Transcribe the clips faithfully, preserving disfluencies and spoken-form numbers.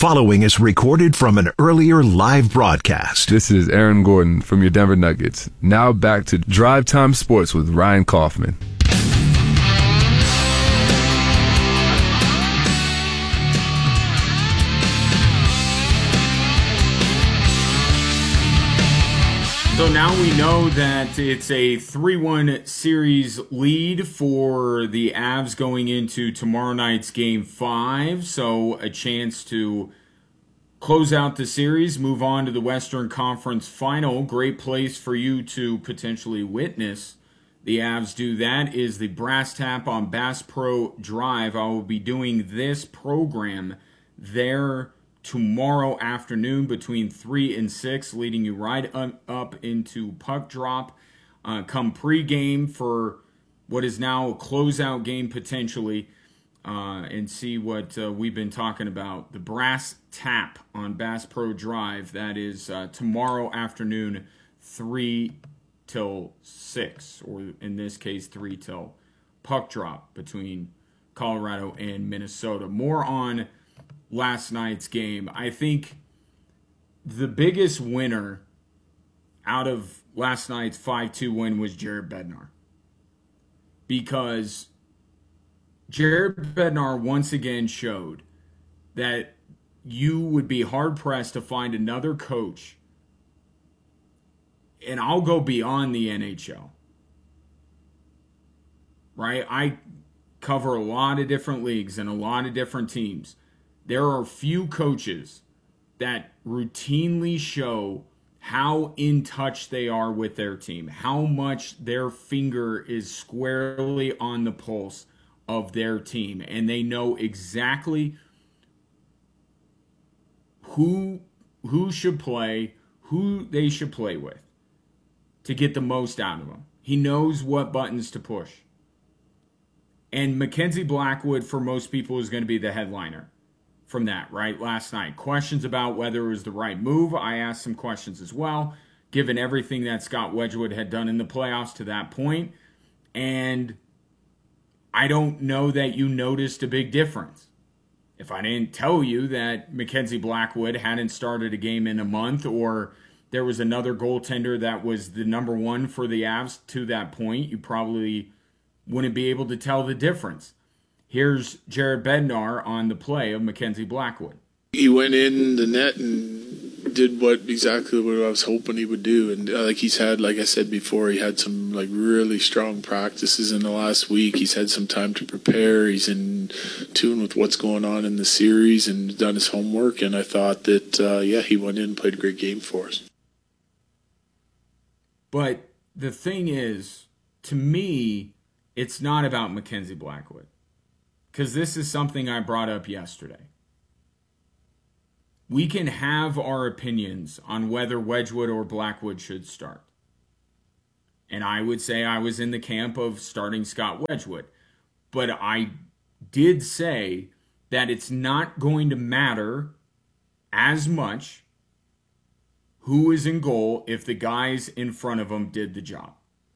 following is recorded from an earlier live broadcast. This is Aaron Gordon from your Denver Nuggets. Now back to Drive Time Sports with Ryan Kaufman. So now we know that it's a three one series lead for the Avs going into tomorrow night's Game five. So a chance to close out the series, move on to the Western Conference Final. Great place for you to potentially witness the Avs do that is the Brass Tap on Bass Pro Drive. I will be doing this program there tomorrow afternoon between three and six, leading you right up into puck drop. Uh, come pregame for what is now a closeout game potentially, uh, and see what uh, we've been talking about. The Brass Tap on Bass Pro Drive, that is uh, tomorrow afternoon, three till six, or in this case, three till puck drop between Colorado and Minnesota. More on last night's game. I think the biggest winner out of last night's five two win was Jared Bednar. Because Jared Bednar once again showed that you would be hard-pressed to find another coach, and I'll go beyond the N H L. Right? I cover a lot of different leagues and a lot of different teams. There are few coaches that routinely show how in touch they are with their team, how much their finger is squarely on the pulse of their team, and they know exactly who who should play, who they should play with to get the most out of them. He knows what buttons to push. And Mackenzie Blackwood, for most people, is going to be the headliner from that, right? Last night. Questions about whether it was the right move. I asked some questions as well, given everything that Scott Wedgwood had done in the playoffs to that point. And I don't know that you noticed a big difference. If I didn't tell you that Mackenzie Blackwood hadn't started a game in a month, or there was another goaltender that was the number one for the Avs to that point, you probably wouldn't be able to tell the difference. Here's Jared Bednar on the play of Mackenzie Blackwood. He went in the net and did what exactly what I was hoping he would do. And uh, like he's had, like I said before, he had some like really strong practices in the last week. He's had some time to prepare. He's in tune with what's going on in the series and done his homework. And I thought that, uh, yeah, he went in and played a great game for us. But the thing is, to me, it's not about Mackenzie Blackwood. Because this is something I brought up yesterday. We can have our opinions on whether Wedgwood or Blackwood should start. And I would say I was in the camp of starting Scott Wedgwood. But I did say that it's not going to matter as much who is in goal if the guys in front of them did the job.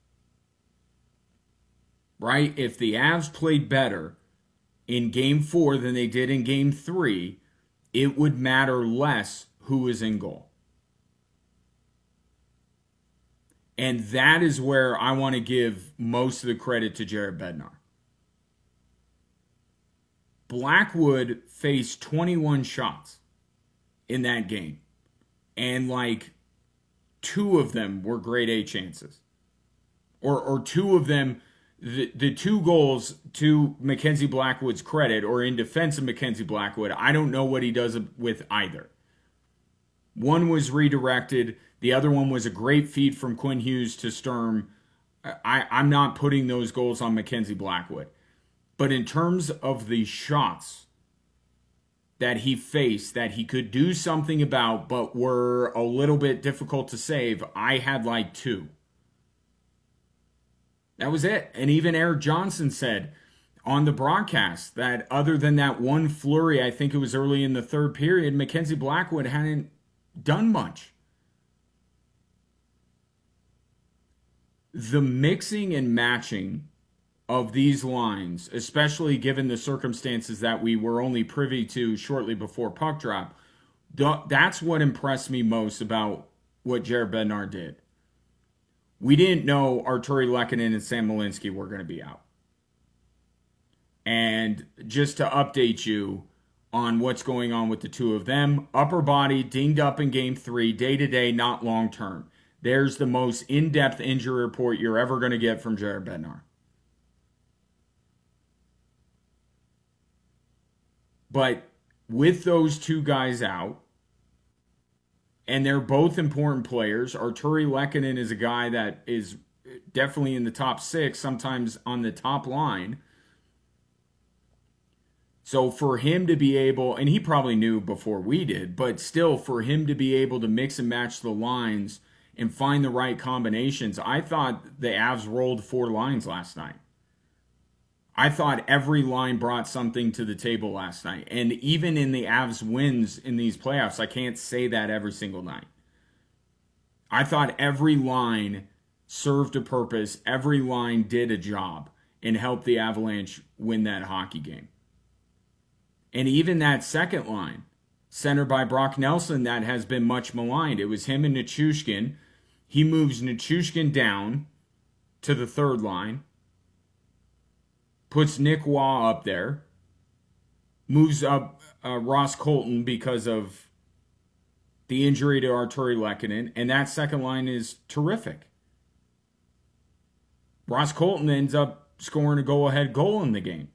Right? If the Avs played better in game four than they did in game three, it would matter less who is in goal. And that is where I want to give most of the credit to Jared Bednar. Blackwood faced twenty-one shots in that game. And like two of them were grade A chances. Or or two of them, The, the two goals, to Mackenzie Blackwood's credit, or in defense of Mackenzie Blackwood, I don't know what he does with either. One was redirected. The other one was a great feed from Quinn Hughes to Sturm. I, I'm not putting those goals on Mackenzie Blackwood. But in terms of the shots that he faced, that he could do something about, but were a little bit difficult to save, I had like two. That was it. And even Eric Johnson said on the broadcast that other than that one flurry, I think it was early in the third period, Mackenzie Blackwood hadn't done much. The mixing and matching of these lines, especially given the circumstances that we were only privy to shortly before puck drop, that's what impressed me most about what Jared Bednar did. We didn't know Artturi Lehkonen and Sam Malinski were going to be out. And just to update you on what's going on with the two of them, upper body dinged up in game three, day-to-day, not long-term. There's the most in-depth injury report you're ever going to get from Jared Bednar. But with those two guys out, and they're both important players, Artturi Lehkonen is a guy that is definitely in the top six, sometimes on the top line. So for him to be able, and he probably knew before we did, but still for him to be able to mix and match the lines and find the right combinations, I thought the Avs rolled four lines last night. I thought every line brought something to the table last night. And even in the Avs wins in these playoffs, I can't say that every single night. I thought every line served a purpose. Every line did a job and helped the Avalanche win that hockey game. And even that second line, centered by Brock Nelson, that has been much maligned. It was him and Nichushkin. He moves Nichushkin down to the third line. Puts Nick Waugh up there, moves up uh, Ross Colton because of the injury to Artturi Lehkonen, and that second line is terrific. Ross Colton ends up scoring a go-ahead goal in the game.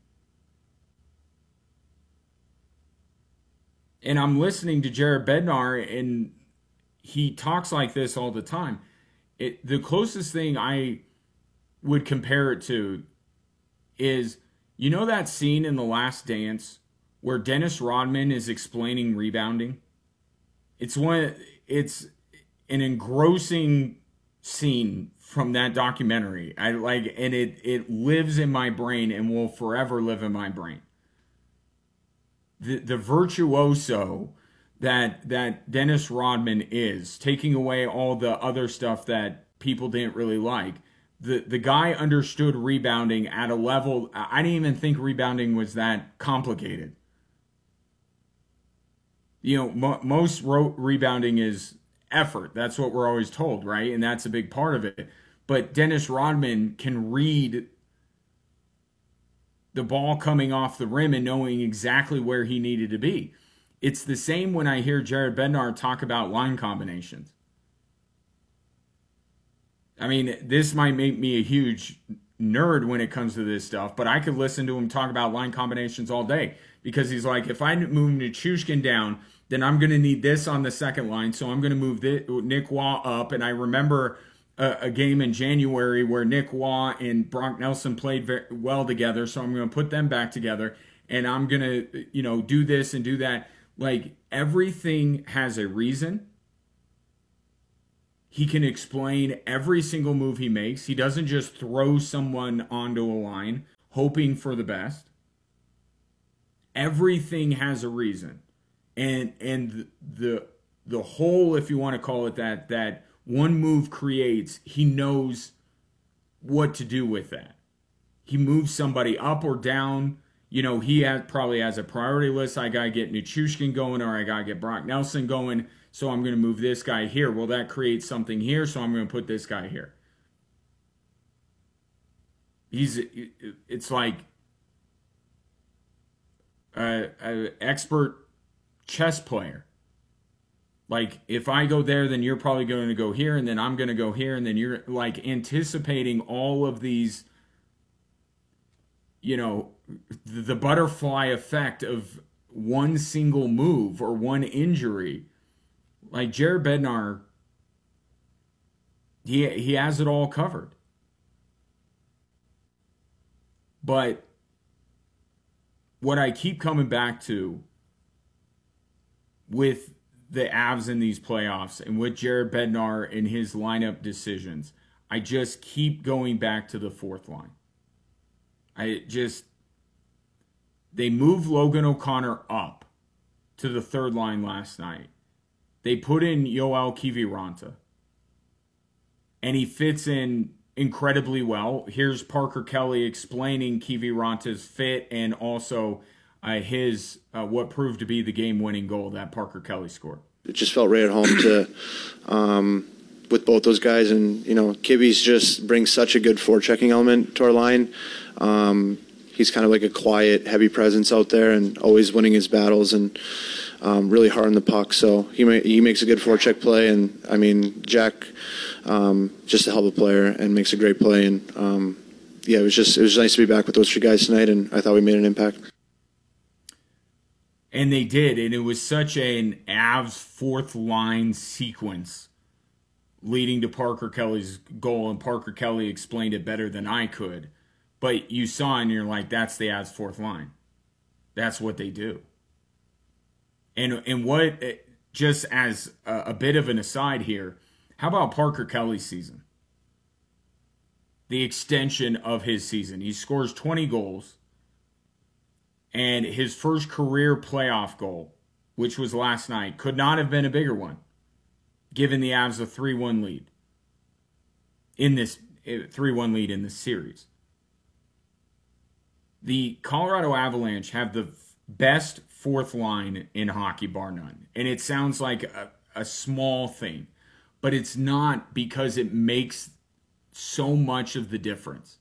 And I'm listening to Jared Bednar, and he talks like this all the time. It, the closest thing I would compare it to is, you know that scene in The Last Dance where Dennis Rodman is explaining rebounding? It's one it's an engrossing scene from that documentary. I like and it it lives in my brain and will forever live in my brain. The the virtuoso that that Dennis Rodman is, taking away all the other stuff that people didn't really like. The the guy understood rebounding at a level, I didn't even think rebounding was that complicated. You know, mo- most ro- rebounding is effort. That's what we're always told, right? And that's a big part of it. But Dennis Rodman can read the ball coming off the rim and knowing exactly where he needed to be. It's the same when I hear Jared Bednar talk about line combinations. I mean, this might make me a huge nerd when it comes to this stuff, but I could listen to him talk about line combinations all day because he's like, if I move Nichushkin down, then I'm going to need this on the second line, so I'm going to move this, Nick Waugh up. And I remember a, a game in January where Nick Waugh and Brock Nelson played very well together, so I'm going to put them back together, and I'm going to, you know, do this and do that. Like, everything has a reason. He can explain every single move he makes. He doesn't just throw someone onto a line hoping for the best. Everything has a reason. And and the the whole, if you want to call it that, that one move creates, he knows what to do with that. He moves somebody up or down. You know, he has, probably has a priority list. I got to get Nichushkin going, or I got to get Brock Nelson going. So I'm going to move this guy here. Well, that creates something here, so I'm going to put this guy here. He's, it's like an expert chess player. Like, if I go there, then you're probably going to go here, and then I'm going to go here, and then you're like anticipating all of these, you know, the butterfly effect of one single move or one injury. Like, Jared Bednar, he he has it all covered. But what I keep coming back to with the Avs in these playoffs and with Jared Bednar and his lineup decisions, I just keep going back to the fourth line. I just, they moved Logan O'Connor up to the third line last night. They put in Yoel Kiviranta. And he fits in incredibly well. Here's Parker Kelly explaining Kiviranta's fit and also uh, his uh, what proved to be the game-winning goal that Parker Kelly scored. It just felt right at home to um, with both those guys, and you know, Kibby's just brings such a good forechecking element to our line. Um, he's kind of like a quiet, heavy presence out there, and always winning his battles and um, really hard on the puck. So he ma- he makes a good forecheck play, and I mean Jack. Um, just a hell of a player and makes a great play. And um, yeah, it was just it was nice to be back with those three guys tonight, and I thought we made an impact. And they did, and it was such an Avs fourth line sequence leading to Parker Kelly's goal, and Parker Kelly explained it better than I could. But you saw, and you're like, that's the Avs fourth line. That's what they do. And and what, just as a, a bit of an aside here, how about Parker Kelly's season? The extension of his season. He scores twenty goals. And his first career playoff goal, which was last night, could not have been a bigger one, given the Avs a three one lead. In this three one lead in this series. The Colorado Avalanche have the best fourth line in hockey, bar none. And it sounds like a, a small thing. But it's not, because it makes so much of the difference.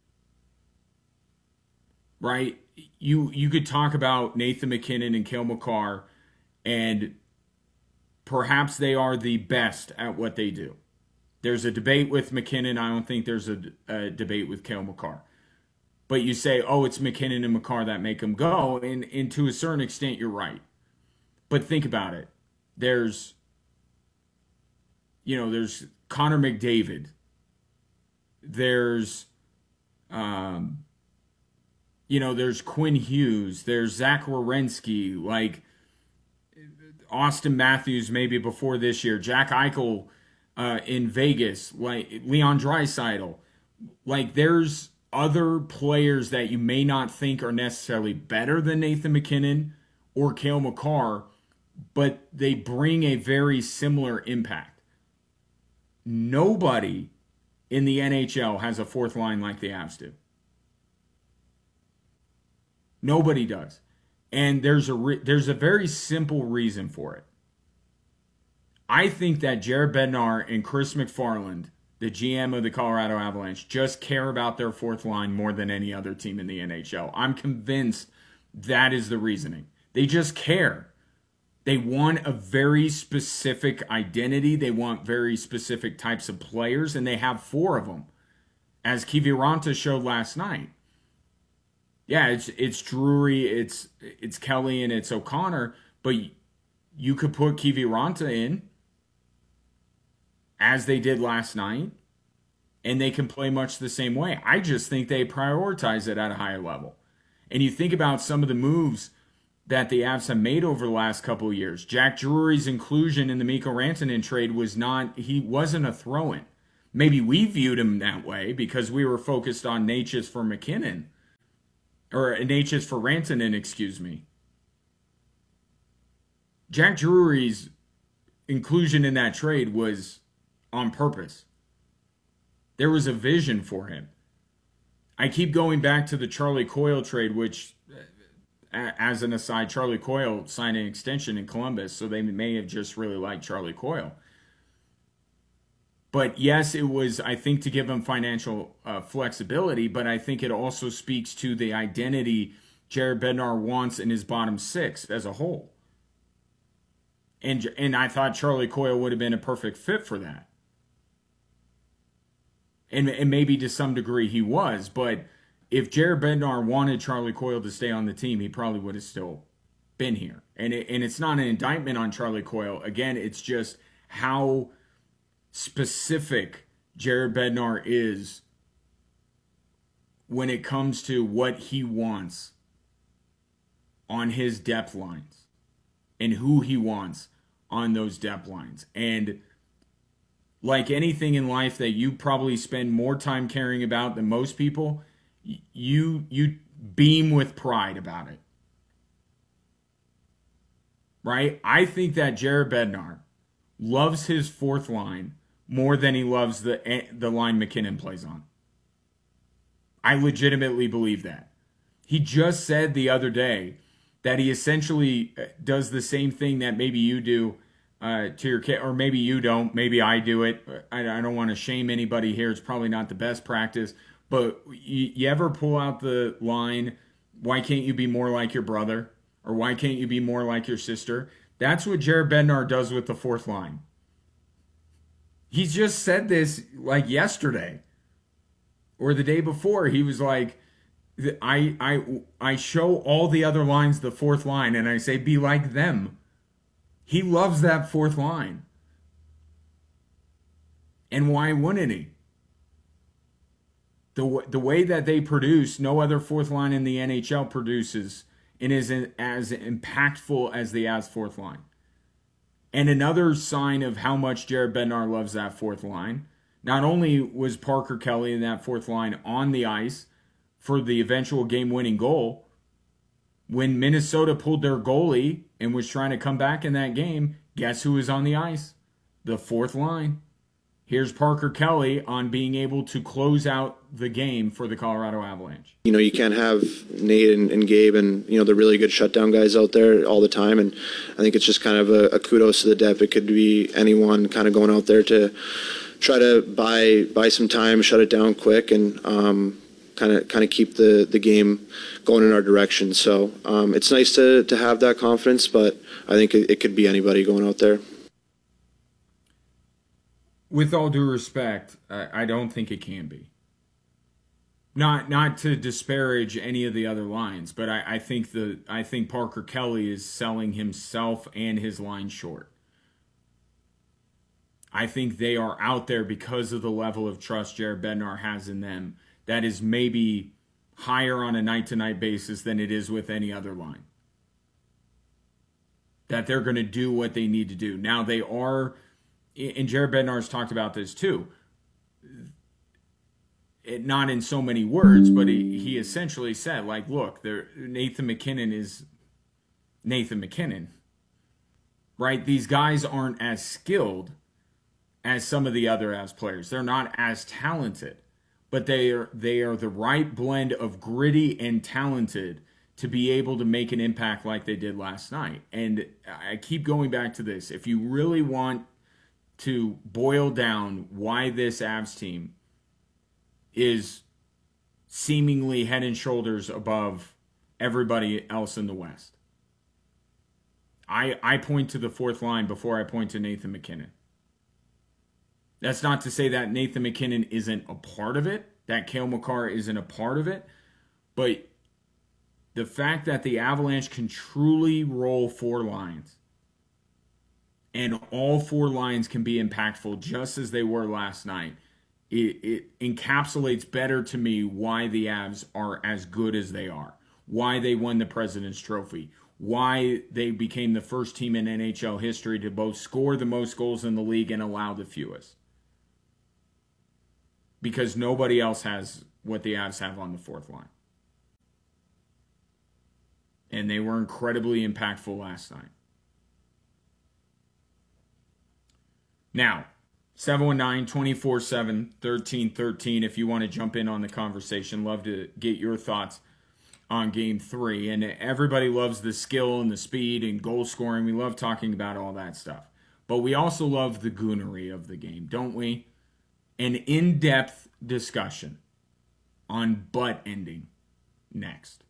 Right? You you could talk about Nathan MacKinnon and Cale Makar, and perhaps they are the best at what they do. There's a debate with MacKinnon. I don't think there's a, a debate with Cale Makar. But you say, oh, it's MacKinnon and Makar that make them go, and, and to a certain extent, you're right. But think about it. There's... You know, there's Connor McDavid. There's, um, you know, there's Quinn Hughes. There's Zach Werenski. Like, Austin Matthews maybe before this year. Jack Eichel uh, in Vegas. Like, Leon Draisaitl. Like, there's other players that you may not think are necessarily better than Nathan MacKinnon or Cale Makar, but they bring a very similar impact. Nobody in the N H L has a fourth line like the Avs do. Nobody does. And there's a re- there's a very simple reason for it. I think that Jared Bednar and Chris McFarland, the G M of the Colorado Avalanche, just care about their fourth line more than any other team in the N H L. I'm convinced that is the reasoning. They just care. They want a very specific identity. They want very specific types of players, and they have four of them, as Kiviranta showed last night. Yeah, it's it's Drury, it's it's Kelly, and it's O'Connor, but you could put Kiviranta in, as they did last night, and they can play much the same way. I just think they prioritize it at a higher level. And you think about some of the moves that the Avs have made over the last couple of years. Jack Drury's inclusion in the Mikko Rantanen trade was not, he wasn't a throw-in. Maybe we viewed him that way because we were focused on Natchez for McKinnon. Or Natchez for Rantanen, excuse me. Jack Drury's inclusion in that trade was on purpose. There was a vision for him. I keep going back to the Charlie Coyle trade, which, as an aside, Charlie Coyle signed an extension in Columbus, so they may have just really liked Charlie Coyle. But yes, it was, I think, to give him financial uh, flexibility, but I think it also speaks to the identity Jared Bednar wants in his bottom six as a whole. And, and I thought Charlie Coyle would have been a perfect fit for that. And, and maybe to some degree he was, but if Jared Bednar wanted Charlie Coyle to stay on the team, he probably would have still been here. And it, and it's not an indictment on Charlie Coyle. Again, it's just how specific Jared Bednar is when it comes to what he wants on his depth lines and who he wants on those depth lines. And like anything in life that you probably spend more time caring about than most people, you you beam with pride about it. Right? I think that Jared Bednar loves his fourth line more than he loves the the line McKinnon plays on. I legitimately believe that. He just said the other day that he essentially does the same thing that maybe you do uh, to your kid, or maybe you don't. Maybe I do it. I, I don't want to shame anybody here. It's probably not the best practice. But you, you ever pull out the line, why can't you be more like your brother? Or why can't you be more like your sister? That's what Jared Bednar does with the fourth line. He's just said this like yesterday or the day before. He was like, I I I show all the other lines the fourth line, and I say, be like them. He loves that fourth line. And why wouldn't he? The, the way that they produce, no other fourth line in the N H L produces and is as impactful as the Avs fourth line. And another sign of how much Jared Bednar loves that fourth line, not only was Parker Kelly in that fourth line on the ice for the eventual game-winning goal, when Minnesota pulled their goalie and was trying to come back in that game, guess who was on the ice? The fourth line. Here's Parker Kelly on being able to close out the game for the Colorado Avalanche. You know, you can't have Nate and, and Gabe and, you know, the really good shutdown guys out there all the time. And I think it's just kind of a, a kudos to the depth. It could be anyone kind of going out there to try to buy buy some time, shut it down quick, and um, kind of kind of keep the, the game going in our direction. So um, it's nice to, to have that confidence, but I think it, it could be anybody going out there. With all due respect, I don't think it can be. Not not to disparage any of the other lines, but I, I think the I think Parker Kelly is selling himself and his line short. I think they are out there because of the level of trust Jared Bednar has in them that is maybe higher on a night-to-night basis than it is with any other line. That they're going to do what they need to do. Now they are... And Jared Bednar's talked about this too. It, not in so many words, but he, he essentially said, like, look, there, Nathan MacKinnon is Nathan MacKinnon, right? These guys aren't as skilled as some of the other Avs players. They're not as talented, but they are they are the right blend of gritty and talented to be able to make an impact like they did last night. And I keep going back to this. If you really want to boil down why this Avs team is seemingly head and shoulders above everybody else in the West, I I point to the fourth line before I point to Nathan MacKinnon. That's not to say that Nathan MacKinnon isn't a part of it, that Cale Makar isn't a part of it, but the fact that the Avalanche can truly roll four lines, and all four lines can be impactful just as they were last night, It, it encapsulates better to me why the Avs are as good as they are, why they won the President's Trophy, why they became the first team in N H L history to both score the most goals in the league and allow the fewest. Because nobody else has what the Avs have on the fourth line. And they were incredibly impactful last night. Now, seven one nine, two four seven, one three one three if you want to jump in on the conversation. Love to get your thoughts on game three. And everybody loves the skill and the speed and goal scoring. We love talking about all that stuff. But we also love the goonery of the game, don't we? An in-depth discussion on butt ending next.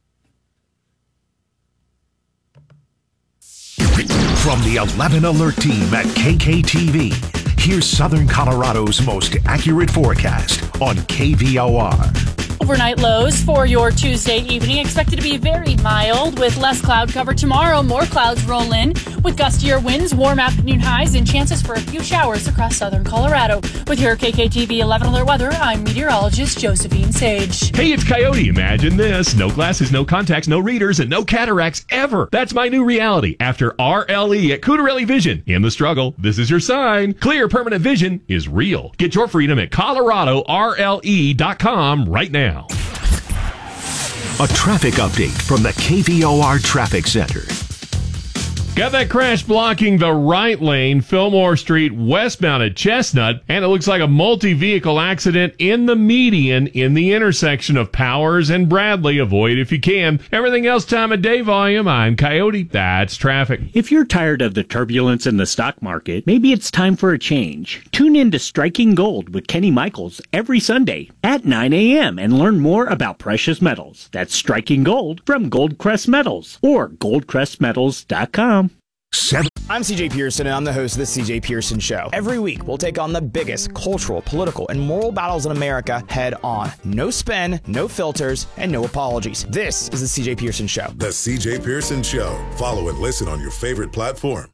From the eleven Alert team at K K T V, here's Southern Colorado's most accurate forecast on K V O R. Overnight lows for your Tuesday evening expected to be very mild with less cloud cover tomorrow. More clouds roll in with gustier winds, warm afternoon highs, and chances for a few showers across southern Colorado. With your K K T V eleven Alert weather, I'm meteorologist Josephine Sage. Hey, it's Coyote. Imagine this. No glasses, no contacts, no readers, and no cataracts ever. That's my new reality after R L E at Cudarelli Vision. In the struggle, this is your sign. Clear permanent vision is real. Get your freedom at Colorado R L E dot com right now. A traffic update from the K V O R Traffic Center. Got that crash blocking the right lane, Fillmore Street westbound at Chestnut, and it looks like a multi-vehicle accident in the median in the intersection of Powers and Bradley. Avoid if you can. Everything else time of day volume, I'm Coyote. That's traffic. If you're tired of the turbulence in the stock market, maybe it's time for a change. Tune in to Striking Gold with Kenny Michaels every Sunday at nine a.m. and learn more about precious metals. That's Striking Gold from Goldcrest Metals or goldcrest metals dot com. Seven. I'm C J Pearson, and I'm the host of the C J Pearson Show. Every week, we'll take on the biggest cultural, political, and moral battles in America head on. No spin, no filters, and no apologies. This is the C J Pearson Show. The C J Pearson Show. Follow and listen on your favorite platform.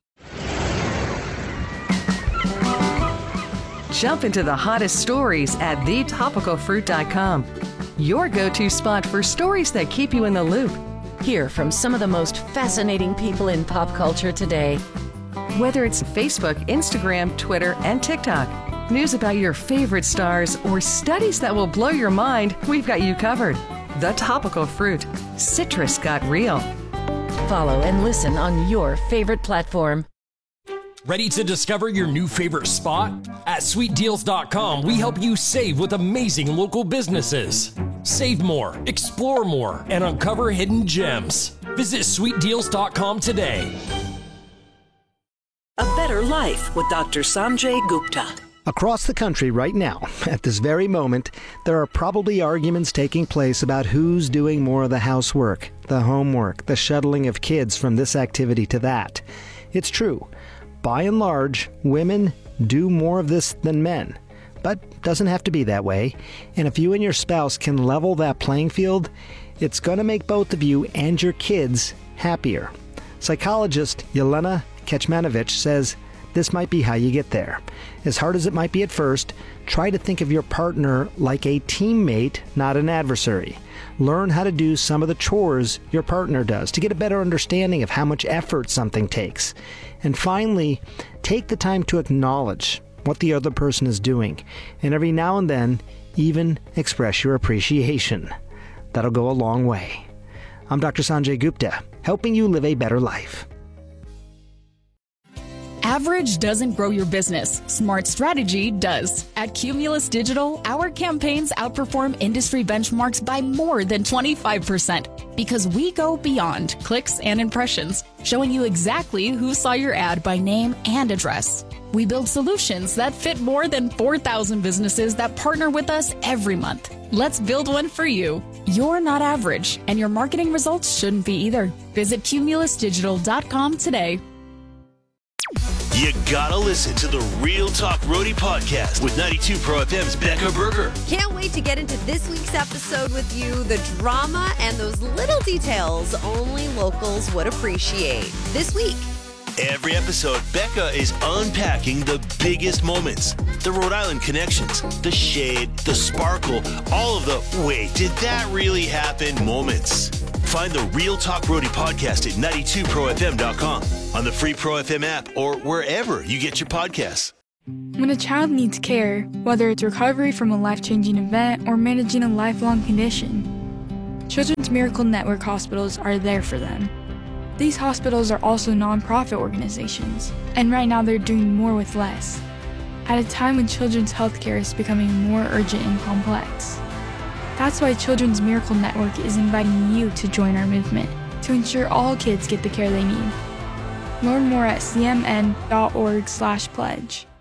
Jump into the hottest stories at the topical fruit dot com. Your go-to spot for stories that keep you in the loop. Hear from some of the most fascinating people in pop culture today. Whether it's Facebook, Instagram, Twitter, and TikTok, news about your favorite stars, or studies that will blow your mind, we've got you covered. The Topical Fruit. Citrus got real. Follow and listen on your favorite platform. Ready to discover your new favorite spot? At sweet deals dot com, we help you save with amazing local businesses. Save more, explore more, and uncover hidden gems. Visit sweet deals dot com today. A better life with Doctor Sanjay Gupta. Across the country right now, at this very moment, there are probably arguments taking place about who's doing more of the housework, the homework, the shuttling of kids from this activity to that. It's true. By and large, women do more of this than men. But doesn't have to be that way. And if you and your spouse can level that playing field, it's going to make both of you and your kids happier. Psychologist Yelena Kecmanovic says this might be how you get there. As hard as it might be at first, try to think of your partner like a teammate, not an adversary. Learn how to do some of the chores your partner does to get a better understanding of how much effort something takes. And finally, take the time to acknowledge what the other person is doing, and every now and then, even express your appreciation. That'll go a long way. I'm Doctor Sanjay Gupta, helping you live a better life. Average doesn't grow your business. Smart strategy does. At Cumulus Digital, our campaigns outperform industry benchmarks by more than twenty-five percent because we go beyond clicks and impressions, showing you exactly who saw your ad by name and address. We build solutions that fit more than four thousand businesses that partner with us every month. Let's build one for you. You're not average, and your marketing results shouldn't be either. Visit cumulus digital dot com today. You gotta listen to the Real Talk Roadie podcast with ninety-two Pro F M's Becca Berger. Can't wait to get into this week's episode with you. The drama and those little details only locals would appreciate. This week. Every episode, Becca is unpacking the biggest moments, the Rhode Island connections, the shade, the sparkle, all of the wait, did that really happen moments. Find the Real Talk Roadie podcast at ninety-two pro f m dot com, on the free Pro F M app, or wherever you get your podcasts. When a child needs care, whether it's recovery from a life-changing event or managing a lifelong condition, Children's Miracle Network hospitals are there for them. These hospitals are also nonprofit organizations, and right now they're doing more with less, at a time when children's healthcare is becoming more urgent and complex. That's why Children's Miracle Network is inviting you to join our movement to ensure all kids get the care they need. Learn more at c m n dot org slash pledge.